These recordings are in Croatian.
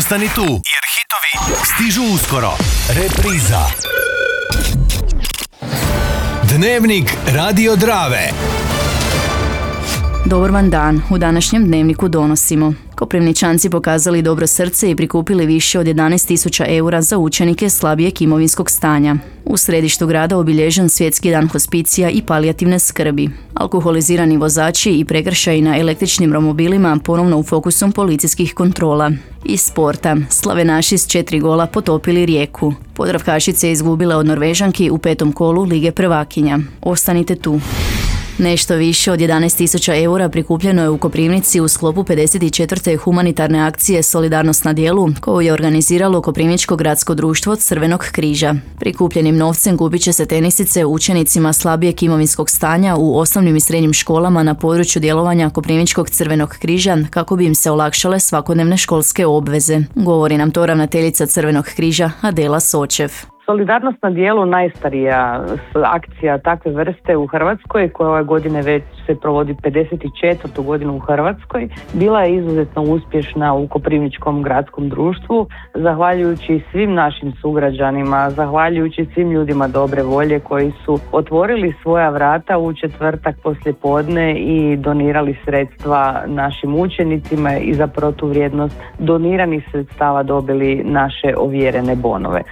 Ostani tu, jer hitovi stižu uskoro. Repriza. Dnevnik Radio Drave. Dobar vam dan. U današnjem dnevniku donosimo: Koprivničanci pokazali dobro srce i prikupili više od 11.000 eura za učenike slabijeg imovinskog stanja. U središtu grada obilježen Svjetski dan hospicija i palijativne skrbi. Alkoholizirani vozači i prekršaji na električnim romobilima ponovno u fokusu policijskih kontrola. Iz sporta, Slavenaši s 4 gola potopili Rijeku. Podravkašice izgubile od Norvežanki u 5. kolu Lige prvakinja. Ostanite tu. Nešto više od 11.000 eura prikupljeno je u Koprivnici u sklopu 54. humanitarne akcije Solidarnost na djelu, koju je organiziralo Koprivničko gradsko društvo Crvenog križa. Prikupljenim novcem kupit će se tenisice učenicima slabijeg imovinskog stanja u osnovnim i srednjim školama na području djelovanja Koprivničkog Crvenog križa kako bi im se olakšale svakodnevne školske obveze. Govori nam to ravnateljica Crvenog križa Adela Sočev. Solidarnost na djelu najstarija akcija takve vrste u Hrvatskoj, koja ove godine već se provodi 54. godinu u Hrvatskoj, bila je izuzetno uspješna u Koprivničkom gradskom društvu, zahvaljujući svim našim sugrađanima, zahvaljujući svim ljudima dobre volje koji su otvorili svoja vrata u četvrtak poslijepodne i donirali sredstva našim učenicima i za protuvrijednost doniranih sredstava dobili naše ovjerene bonove.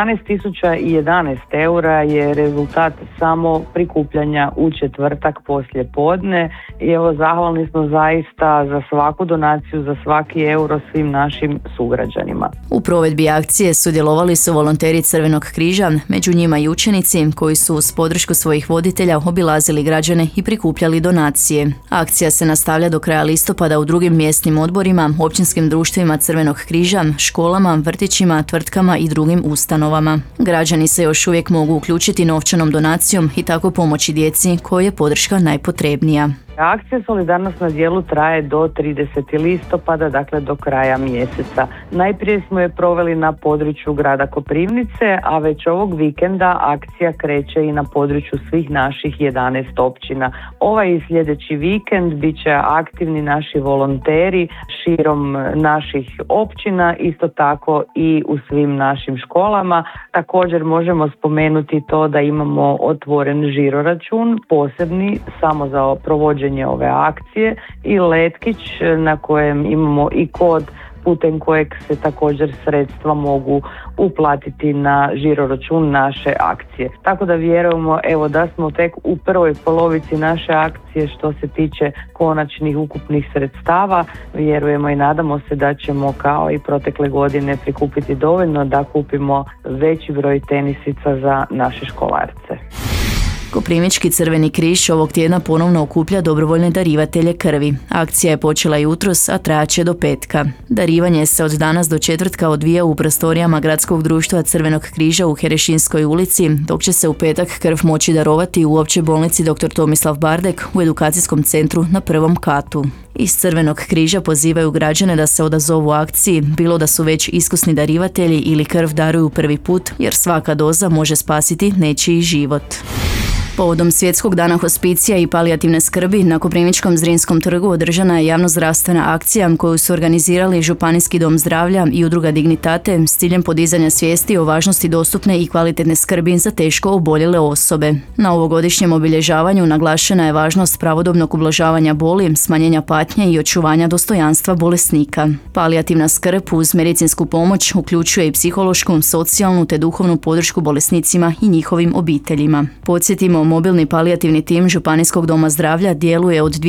11.011 eura je rezultat samo prikupljanja u četvrtak poslije podne i evo zahvalni smo zaista za svaku donaciju, za svaki euro svim našim sugrađanima. U provedbi akcije sudjelovali su volonteri Crvenog križa, među njima i učenici koji su uz podršku svojih voditelja obilazili građane i prikupljali donacije. Akcija se nastavlja do kraja listopada u drugim mjesnim odborima, općinskim društvima Crvenog križa, školama, vrtićima, tvrtkama i drugim ustanovama. Građani se još uvijek mogu uključiti novčanom donacijom i tako pomoći djeci kojoj je podrška najpotrebnija. Akcija Solidarnost na djelu traje do 30. listopada, dakle do kraja mjeseca. Najprije smo je proveli na području grada Koprivnice, a već ovog vikenda akcija kreće i na području svih naših 11 općina. Ovaj i sljedeći vikend bit će aktivni naši volonteri širom naših općina, isto tako i u svim našim školama. Također možemo spomenuti to da imamo otvoren žiroračun, posebni samo za provođenje ove akcije i letkić na kojem imamo i kod putem kojeg se također sredstva mogu uplatiti na žiroračun naše akcije. Tako da vjerujemo da smo tek u prvoj polovici naše akcije što se tiče konačnih ukupnih sredstava. Vjerujemo i nadamo se da ćemo kao i protekle godine prikupiti dovoljno da kupimo veći broj tenisica za naše školarce. Koprivnički Crveni križ ovog tjedna ponovno okuplja dobrovoljne darivatelje krvi. Akcija je počela jutros, a trajaće do petka. Darivanje se od danas do četvrtka odvija u prostorijama Gradskog društva Crvenog križa u Herešinskoj ulici, dok će se u petak krv moći darovati u Općoj bolnici dr. Tomislav Bardek u edukacijskom centru na 1. katu. Iz Crvenog križa pozivaju građane da se odazovu akciji, bilo da su već iskusni darivatelji ili krv daruju prvi put, jer svaka doza može spasiti nečiji život. Povodom Svjetskog dana hospicija i palijativne skrbi na Koprivničkom Zrinskom trgu održana je javnozdravstvena akcija koju su organizirali Županijski dom zdravlja i udruga Dignitate s ciljem podizanja svijesti o važnosti dostupne i kvalitetne skrbi za teško oboljele osobe. Na ovogodišnjem obilježavanju naglašena je važnost pravodobnog ublažavanja boli, smanjenja patnje i očuvanja dostojanstva bolesnika. Palijativna skrb uz medicinsku pomoć uključuje i psihološku, socijalnu te duhovnu podršku bolesnicima i njihovim obiteljima. Podsjetimo, mobilni palijativni tim Županijskog doma zdravlja djeluje od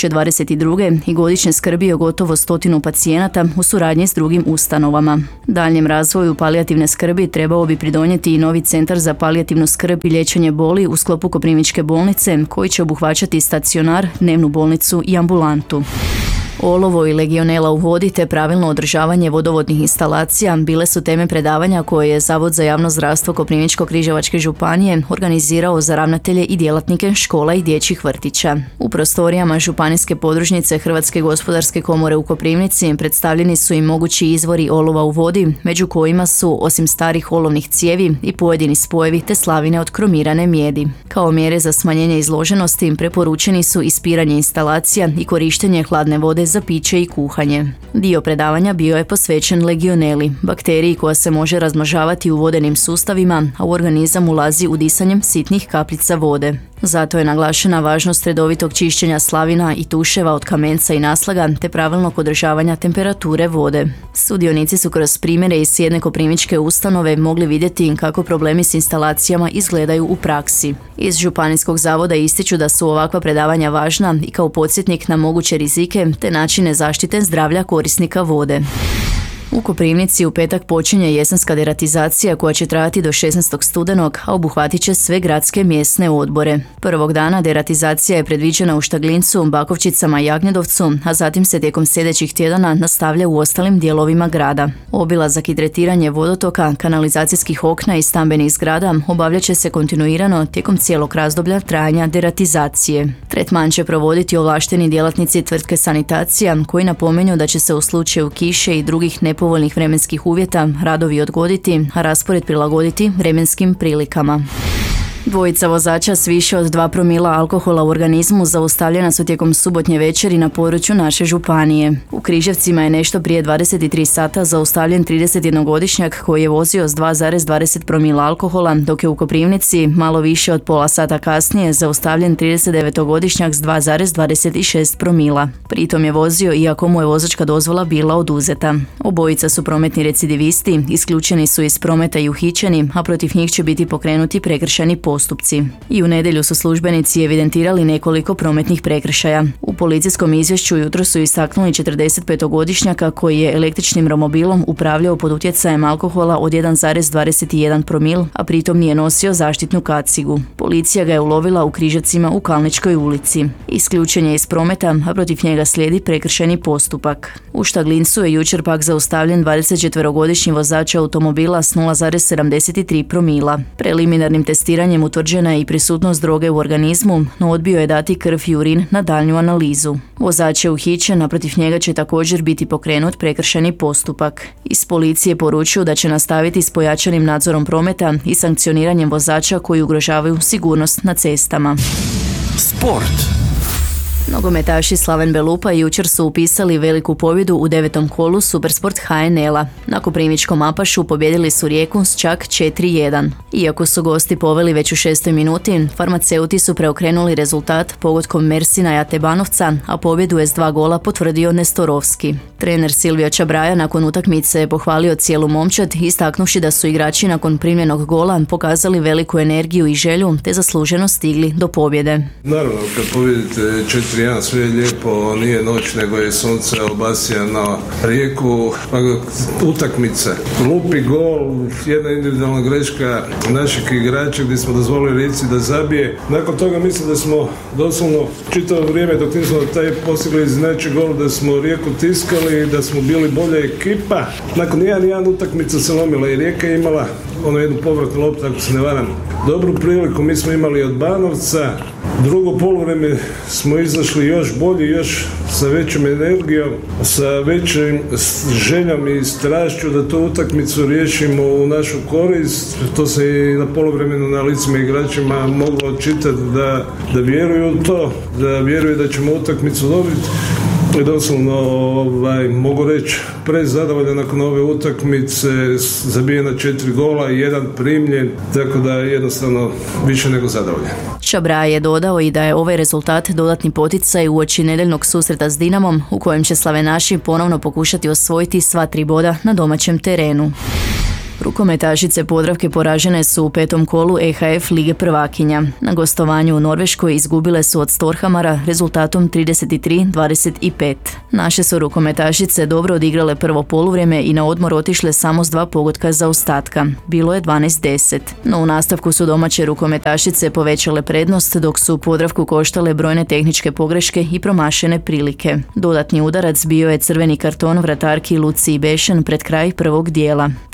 2022. i godišnje skrbio gotovo 100 pacijenata u suradnji s drugim ustanovama. Daljnjem razvoju palijativne skrbi trebao bi pridonijeti i novi centar za palijativnu skrb i liječenje boli u sklopu Koprivničke bolnice, koji će obuhvaćati stacionar, dnevnu bolnicu i ambulantu. Olovo i legionela u vodi te pravilno održavanje vodovodnih instalacija bile su teme predavanja koje je Zavod za javno zdravstvo Koprivničko-križevačke županije organizirao za ravnatelje i djelatnike škola i dječjih vrtića. U prostorijama županijske podružnice Hrvatske gospodarske komore u Koprivnici predstavljeni su i mogući izvori olova u vodi, među kojima su, osim starih olovnih cijevi, i pojedini spojevi te slavine od kromirane mijedi. Kao mjere za smanjenje izloženosti preporučeni su ispiranje instalacija i korištenje hladne vode vode za piće i kuhanje. Dio predavanja bio je posvećen legioneli, bakteriji koja se može razmnožavati u vodenim sustavima, a u organizam ulazi udisanjem sitnih kapljica vode. Zato je naglašena važnost redovitog čišćenja slavina i tuševa od kamenca i naslaga te pravilnog održavanja temperature vode. Sudionici su kroz primjere iz jedne koprivničke ustanove mogli vidjeti kako problemi s instalacijama izgledaju u praksi. Iz Županijskog zavoda ističu da su ovakva predavanja važna i kao podsjetnik na moguće rizike te načine zaštite zdravlja korisnika vode. U Koprivnici u petak počinje jesenska deratizacija koja će trajati do 16. studenog, a obuhvatit će sve gradske mjesne odbore. Prvog dana deratizacija je predviđena u Štaglincu, Bakovčicama i Jagnjedovcu, a zatim se tijekom sljedećih tjedana nastavlja u ostalim dijelovima grada. Obilazak i tretiranje vodotoka, kanalizacijskih okna i stambenih zgrada obavljat će se kontinuirano tijekom cijelog razdoblja trajanja deratizacije. Tretman će provoditi ovlašteni djelatnici tvrtke Sanitacija koji napominju da će se u slučaju kiše i drugih nepovoljnih vremenskih uvjeta radovi odgoditi, a raspored prilagoditi vremenskim prilikama. Dvojica vozača s više od 2 promila alkohola u organizmu zaustavljena su tijekom subotnje večeri na području naše županije. U Križevcima je nešto prije 23 sata zaustavljen 31-godišnjak koji je vozio s 2,20 promila alkohola, dok je u Koprivnici malo više od pola sata kasnije zaustavljen 39-godišnjak s 2,26 promila. Pritom je vozio iako mu je vozačka dozvola bila oduzeta. Obojica su prometni recidivisti, isključeni su iz prometa i uhićeni, a protiv njih će biti pokrenuti prekršajni postupci. I u nedjelju su službenici evidentirali nekoliko prometnih prekršaja. U policijskom izvješću jutro su istaknuli 45-godišnjaka koji je električnim romobilom upravljao pod utjecajem alkohola od 1,21 promil, a pritom nije nosio zaštitnu kacigu. Policija ga je ulovila u Križevcima u Kalničkoj ulici. Isključen je iz prometa, a protiv njega slijedi prekršajni postupak. U Štaglincu je jučer pak zaustavljen 24-godišnji vozač automobila s 0,73 promila. Preliminarnim testiranjem utvrđena je i prisutnost droge u organizmu, no odbio je dati krv i urin na daljnju analizu. Vozač je uhićen, a protiv njega će također biti pokrenut prekršajni postupak. Iz policije poručuju da će nastaviti s pojačanim nadzorom prometa i sankcioniranjem vozača koji ugrožavaju sigurnost na cestama. Sport. Nogometaši Slaven Belupa jučer su upisali veliku pobjedu u 9. kolu Supersport HNL-a. Na koprivničkom Apašu pobijedili su Rijeku s čak 4:1. Iako su gosti poveli već u 6. minuti, farmaceuti su preokrenuli rezultat pogodkom Mersina Jatebanovca, a pobjedu je s 2 gola potvrdio Nestorovski. Trener Silvio Čabraja nakon utakmice je pohvalio cijelu momčad, istaknuvši da su igrači nakon primljenog gola pokazali veliku energiju i želju te zasluženo stigli do pobjede. Naravno, kad pobjedite 4:1, sve je lijepo, nije noć nego je sunce obasja na Rijeku, pa utakmice. Lupi gol, jedna individualna greška naših igrača gdje smo dozvolili Rijeci da zabije. Nakon toga mislim da smo doslovno čitavo vrijeme dok nismo taj postigli iznenađeni gol da smo Rijeku tiskali, da smo bili bolja ekipa. Nakon 1:1 utakmica se lomila i Rijeka je imala jednu povratnu loptu, ako se ne varam. Dobru priliku mi smo imali od Banovca. Drugo poluvreme smo izašli još bolje, još sa većom energijom, sa većim željom i strašću da tu utakmicu riješimo u našu korist. To se i na poluvremenu na licima igračima moglo čitati da vjeruju u to, da vjeruju da ćemo utakmicu dobiti. Doslovno, mogu reći, prezadovoljan nakon ove utakmice, zabijena 4 gola i 1 primljen, tako da je jednostavno više nego zadovoljan. Čabraja je dodao i da je ovaj rezultat dodatni poticaj uoči nedjeljnog susreta s Dinamom, u kojem će slavenaši ponovno pokušati osvojiti sva 3 boda na domaćem terenu. Rukometašice Podravke poražene su u 5. kolu EHF Lige prvakinja. Na gostovanju u Norveškoj izgubile su od Storhamara rezultatom 33-25. Naše su rukometašice dobro odigrale prvo poluvrijeme i na odmor otišle samo s 2 pogotka zaostatka. Bilo je 12-10. No u nastavku su domaće rukometašice povećale prednost, dok su Podravku koštale brojne tehničke pogreške i promašene prilike. Dodatni udarac bio je crveni karton vratarki Luciji Bešen pred kraj prvog dijela. Trener Ivica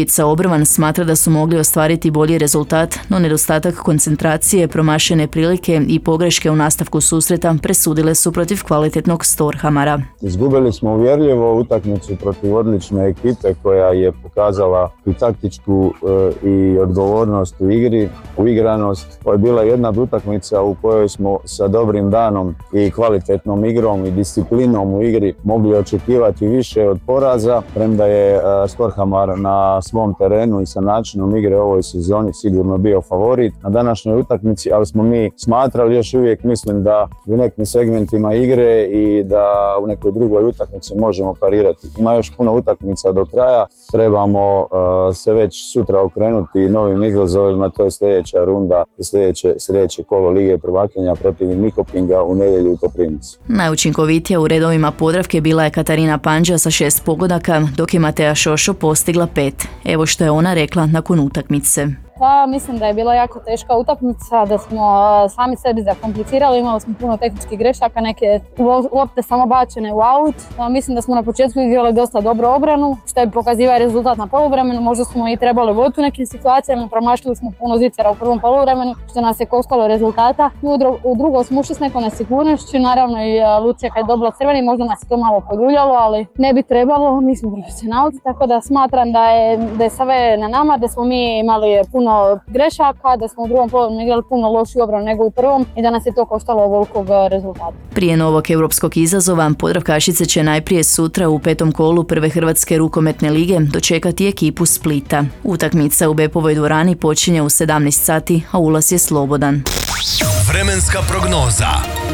Ivica Obrovan smatra da su mogli ostvariti bolji rezultat, no nedostatak koncentracije, promašene prilike i pogreške u nastavku susreta presudile su protiv kvalitetnog Storhamara. Izgubili smo uvjerljivo utakmicu protiv odlične ekipe koja je pokazala i taktičku i odgovornost u igri, uigranost. Ovo je bila jedna od utakmica u kojoj smo sa dobrim danom i kvalitetnom igrom i disciplinom u igri mogli očekivati više od poraza, premda je Storhamar na svom terenu i sa načinom igre u ovoj sezoni sigurno bio favorit na današnjoj utakmici, ali smo mi smatrali, još uvijek mislim da u nekim segmentima igre i da u nekoj drugoj utakmici možemo parirati. Ima još puno utakmica do kraja, trebamo se već sutra okrenuti novim izazovima, to je sljedeća runda i sljedeće kolo Lige prvakinja protiv Nikopinga u nedjelju u Koprivnici. Najučinkovitija u redovima Podravke bila je Katarina Panđa sa 6 pogodaka, dok je Matea Šošo postigla 5. Evo što je ona rekla nakon utakmice. Pa mislim da je bila jako teška utakmica, da smo sami sebi zakomplicirali, imali smo puno tehničkih grešaka, neke lopte samo bačene u aut. Mislim da smo na početku igrali dosta dobro obranu, što je pokazivao rezultat na poluvremenu, možda smo i trebali voditi u nekim situacijama, promašili smo puno zicera u prvom poluvremenu, što nas je koštalo rezultata. U drugom smo ušli s nekom nesigurnošću, naravno i Lucija kad je dobila crveni, možda nas je to malo poduljalo, ali ne bi trebalo, mi smo profesionalci, tako da smatram da je sve na nama, da smo mi imali puno grešaka, da smo u drugom poluvremenu igrali puno lošiju obranu nego u prvom i da nas je to koštalo ovolikog rezultata. Prije novog europskog izazova, Podravkašice će najprije sutra u 5. kolu Prve Hrvatske rukometne lige dočekati ekipu Splita. Utakmica u Bepovoj dvorani počinje u 17 sati, a ulaz je slobodan. Vremenska prognoza.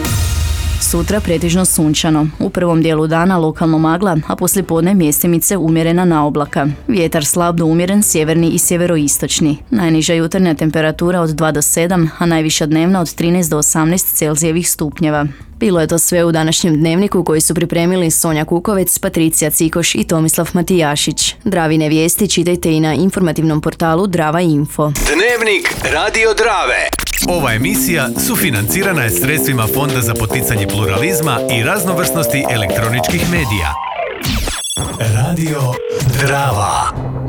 Sutra pretežno sunčano. U prvom dijelu dana lokalno magla, a poslijepodne mjestimice umjerena naoblaka. Vjetar slab do umjeren sjeverni i sjeveroistočni. Najniža jutarnja temperatura od 2 do 7, a najviša dnevna od 13 do 18 Celzijevih stupnjeva. Bilo je to sve u današnjem dnevniku koji su pripremili Sonja Kukovec, Patricija Cikoš i Tomislav Matijašić. Dravine vijesti čitajte i na informativnom portalu Drava Info. Dnevnik Radio Drave. Ova emisija sufinancirana je sredstvima Fonda za poticanje pluralizma i raznovrsnosti elektroničkih medija. Radio Drava.